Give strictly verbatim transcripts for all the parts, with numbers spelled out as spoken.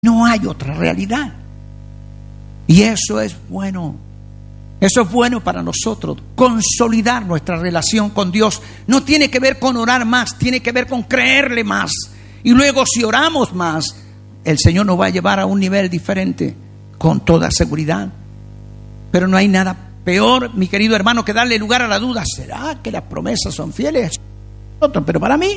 No hay otra realidad. Y eso es bueno. Eso es bueno para nosotros. Consolidar nuestra relación con Dios no tiene que ver con orar más, tiene que ver con creerle más. Y luego, si oramos más, el Señor nos va a llevar a un nivel diferente, con toda seguridad. Pero no hay nada peor, mi querido hermano, que darle lugar a la duda. ¿Será que las promesas son fieles? Pero para mí,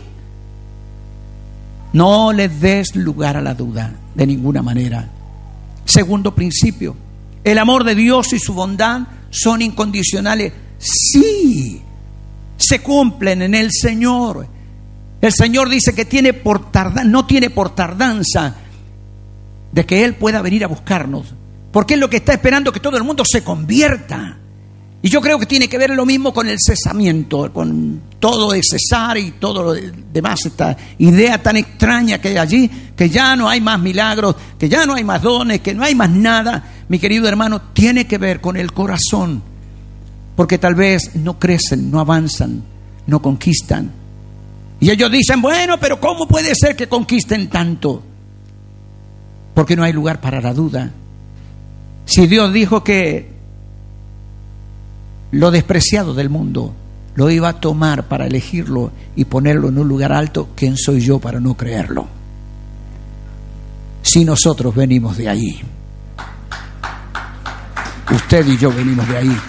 no le des lugar a la duda de ninguna manera. Segundo principio: el amor de Dios y su bondad son incondicionales. Sí, se cumplen en el Señor. El Señor dice que tiene por tardan, no tiene por tardanza de que Él pueda venir a buscarnos, porque Él lo que está esperando es que todo el mundo se convierta. Y yo creo que tiene que ver lo mismo con el cesamiento, con todo de cesar y todo lo demás, esta idea tan extraña que hay allí, que ya no hay más milagros, que ya no hay más dones, que no hay más nada. Mi querido hermano, tiene que ver con el corazón, porque tal vez no crecen, no avanzan, no conquistan. Y ellos dicen, bueno, pero ¿cómo puede ser que conquisten tanto? Porque no hay lugar para la duda. Si Dios dijo que lo despreciado del mundo lo iba a tomar para elegirlo y ponerlo en un lugar alto, ¿quién soy yo para no creerlo? Si nosotros venimos de ahí. Usted y yo venimos de ahí.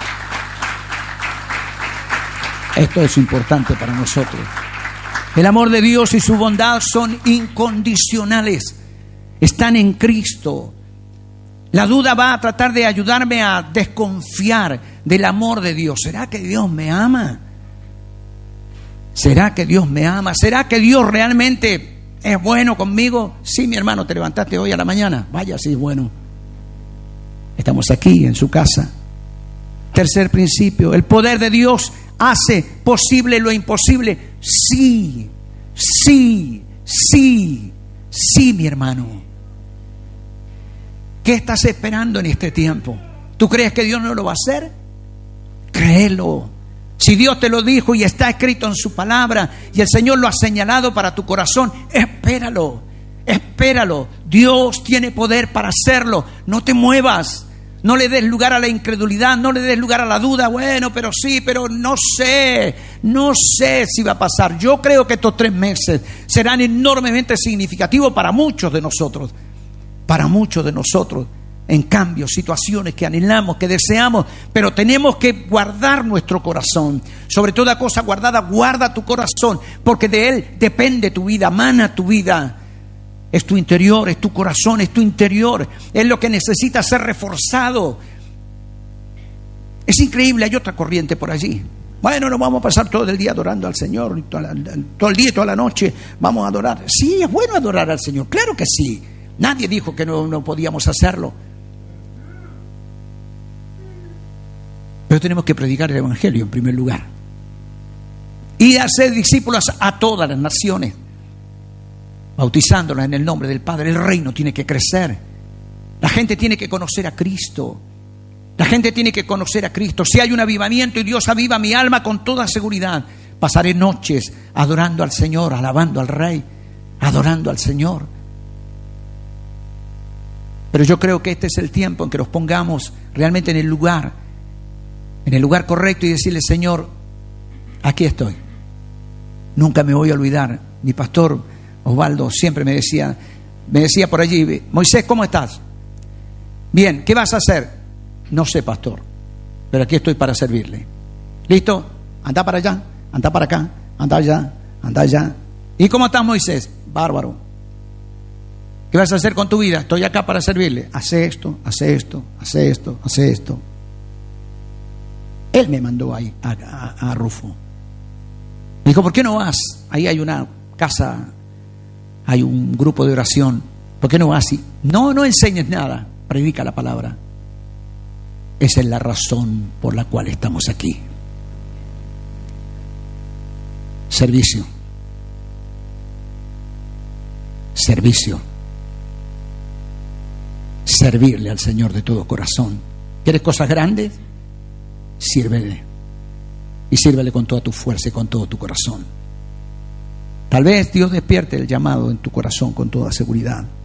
Esto es importante para nosotros. El amor de Dios y su bondad son incondicionales. Están en Cristo. La duda va a tratar de ayudarme a desconfiar del amor de Dios. ¿Será que Dios me ama? ¿Será que Dios me ama? ¿Será que Dios realmente es bueno conmigo? Sí, mi hermano, te levantaste hoy a la mañana. Vaya, sí, es bueno. Estamos aquí en su casa. Tercer principio: el poder de Dios hace posible lo imposible. Sí, sí, sí, sí, mi hermano. ¿Qué estás esperando en este tiempo? ¿Tú crees que Dios no lo va a hacer? Créelo. Si Dios te lo dijo y está escrito en su palabra y el Señor lo ha señalado para tu corazón, espéralo, espéralo. Dios tiene poder para hacerlo. No te muevas. No le des lugar a la incredulidad, no le des lugar a la duda. Bueno, pero sí, pero no sé, no sé si va a pasar. Yo creo que estos tres meses serán enormemente significativos para muchos de nosotros. Para muchos de nosotros, en cambio, situaciones que anhelamos, que deseamos, pero tenemos que guardar nuestro corazón. Sobre toda cosa guardada, guarda tu corazón, porque de él depende tu vida, mana tu vida. Es tu interior, es tu corazón, es tu interior. Es lo que necesita ser reforzado. Es increíble, hay otra corriente por allí. Bueno, no vamos a pasar todo el día adorando al Señor, todo el día y toda la noche vamos a adorar. Sí, es bueno adorar al Señor, claro que sí. Nadie dijo que no, no podíamos hacerlo. Pero tenemos que predicar el Evangelio en primer lugar. Y hacer discípulos a todas las naciones, bautizándolas en el nombre del Padre. El reino tiene que crecer. La gente tiene que conocer a Cristo. La gente tiene que conocer a Cristo. Si hay un avivamiento y Dios aviva mi alma, con toda seguridad pasaré noches adorando al Señor, alabando al Rey, adorando al Señor. Pero yo creo que este es el tiempo en que nos pongamos realmente en el lugar, en el lugar correcto, y decirle, Señor, aquí estoy. Nunca me voy a olvidar. Mi pastor Osvaldo siempre me decía, me decía por allí, Moisés, ¿cómo estás? Bien, ¿qué vas a hacer? No sé, pastor, pero aquí estoy para servirle. ¿Listo? Anda para allá, anda para acá, anda allá, anda allá. ¿Y cómo estás, Moisés? Bárbaro. ¿Qué vas a hacer con tu vida? Estoy acá para servirle. Hace esto, hace esto, hace esto, hace esto. Él me mandó ahí a, a, a Rufo. Me dijo, ¿por qué no vas? Ahí hay una casa, hay un grupo de oración. ¿Por qué no vas? Y no, no enseñes nada, predica la palabra. Esa es la razón por la cual estamos aquí. Servicio. Servicio. Servirle al Señor de todo corazón. ¿Quieres cosas grandes? Sírvele. Y sírvele con toda tu fuerza y con todo tu corazón. Tal vez Dios despierte el llamado en tu corazón con toda seguridad.